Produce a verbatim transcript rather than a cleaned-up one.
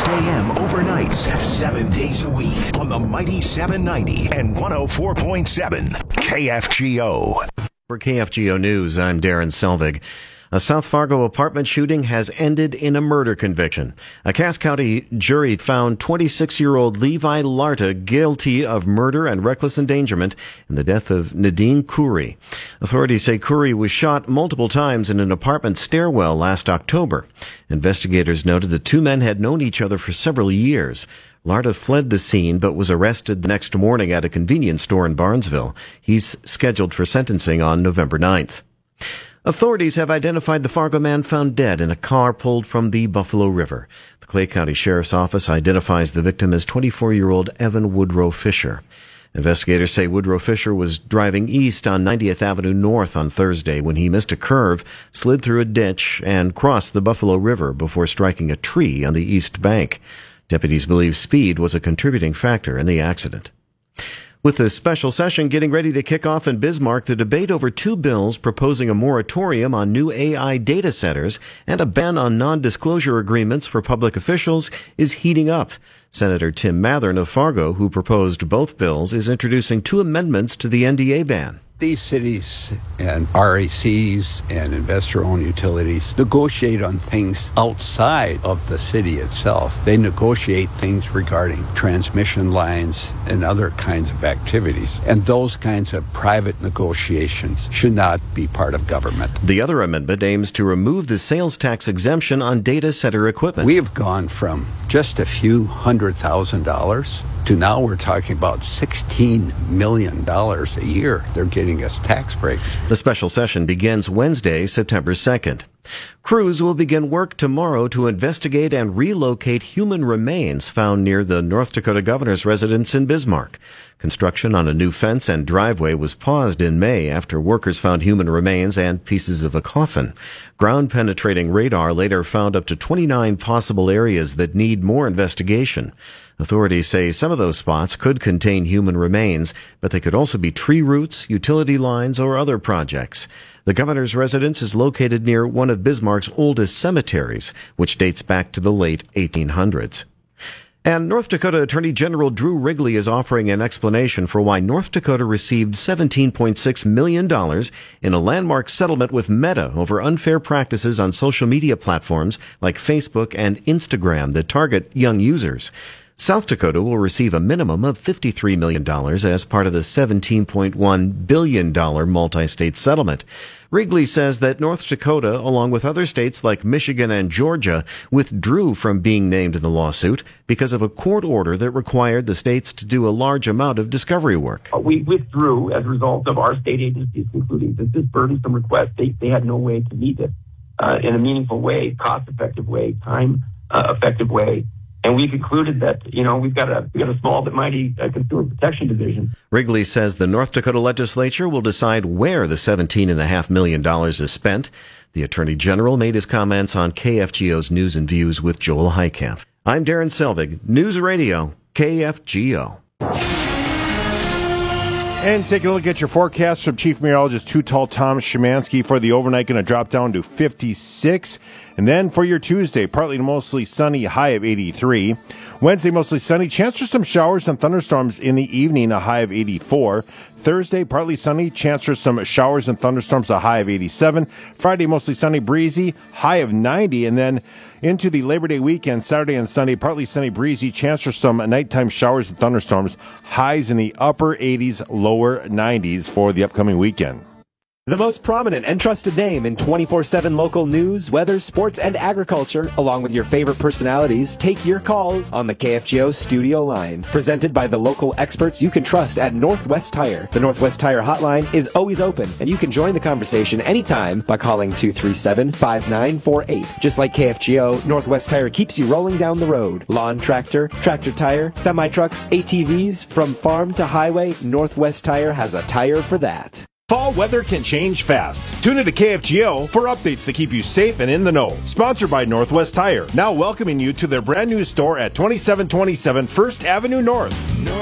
a.m. overnights, seven days a week on the mighty seven ninety and one oh four point seven K F G O. For K F G O News, I'm Darren Selvig. A South Fargo apartment shooting has ended in a murder conviction. A Cass County jury found twenty-six-year-old Levi Larta guilty of murder and reckless endangerment in the death of Nadine Khoury. Authorities say Khoury was shot multiple times in an apartment stairwell last October. Investigators noted the two men had known each other for several years. Larta fled the scene but was arrested the next morning at a convenience store in Barnesville. He's scheduled for sentencing on November ninth. Authorities have identified the Fargo man found dead in a car pulled from the Buffalo River. The Clay County Sheriff's Office identifies the victim as twenty-four-year-old Evan Woodrow Fisher. Investigators say Woodrow Fisher was driving east on ninetieth Avenue North on Thursday when he missed a curve, slid through a ditch, and crossed the Buffalo River before striking a tree on the east bank. Deputies believe speed was a contributing factor in the accident. With the special session getting ready to kick off in Bismarck, the debate over two bills proposing a moratorium on new A I data centers and a ban on non-disclosure agreements for public officials is heating up. Senator Tim Mathern of Fargo, who proposed both bills, is introducing two amendments to the N D A ban. These cities and R A Cs and investor-owned utilities negotiate on things outside of the city itself. They negotiate things regarding transmission lines and other kinds of activities. And those kinds of private negotiations should not be part of government. The other amendment aims to remove the sales tax exemption on data center equipment. We have gone from just a few hundred thousand dollars to now we're talking about sixteen million dollars a year. They're getting us tax breaks. The special session begins Wednesday, September second. Crews will begin work tomorrow to investigate and relocate human remains found near the North Dakota governor's residence in Bismarck. Construction on a new fence and driveway was paused in May after workers found human remains and pieces of a coffin. Ground-penetrating radar later found up to twenty-nine possible areas that need more investigation. Authorities say some of those spots could contain human remains, but they could also be tree roots, utility lines, or other projects. The governor's residence is located near one of Bismarck's oldest cemeteries, which dates back to the late eighteen hundreds. And North Dakota Attorney General Drew Wrigley is offering an explanation for why North Dakota received seventeen point six million dollars in a landmark settlement with Meta over unfair practices on social media platforms like Facebook and Instagram that target young users. South Dakota will receive a minimum of fifty-three million dollars as part of the seventeen point one billion dollars multi-state settlement. Wrigley says that North Dakota, along with other states like Michigan and Georgia, withdrew from being named in the lawsuit because of a court order that required the states to do a large amount of discovery work. We withdrew as a result of our state agencies concluding that this burdensome request, they, they had no way to meet it uh, in a meaningful way, cost-effective way, time-effective uh, way. And we concluded that, you know, we've got a we've got a small but mighty uh, consumer protection division. Wrigley says the North Dakota legislature will decide where the seventeen point five million dollars is spent. The Attorney General made his comments on K F G O's News and Views with Joel Heitkamp. I'm Darren Selvig, News Radio, K F G O. And take a look at your forecast from Chief Meteorologist Too Tall Tom Szymanski for the overnight, going to drop down to fifty-six. And then for your Tuesday, partly to mostly sunny, high of eighty-three. Wednesday, mostly sunny. Chance for some showers and thunderstorms in the evening, a high of eighty-four. Thursday, partly sunny. Chance for some showers and thunderstorms, a high of eighty-seven. Friday, mostly sunny, breezy, high of ninety. And then into the Labor Day weekend, Saturday and Sunday, partly sunny, breezy. Chance for some nighttime showers and thunderstorms. Highs in the upper eighties, lower nineties for the upcoming weekend. The most prominent and trusted name in twenty-four seven local news, weather, sports, and agriculture, along with your favorite personalities, take your calls on the K F G O studio line. Presented by the local experts you can trust at Northwest Tire. The Northwest Tire hotline is always open, and you can join the conversation anytime by calling two three seven, five nine four eight. Just like K F G O, Northwest Tire keeps you rolling down the road. Lawn tractor, tractor tire, semi-trucks, A T Vs, from farm to highway, Northwest Tire has a tire for that. Fall weather can change fast. Tune in to K F G O for updates to keep you safe and in the know. Sponsored by Northwest Tire, now welcoming you to their brand new store at twenty-seven twenty-seven First Avenue North.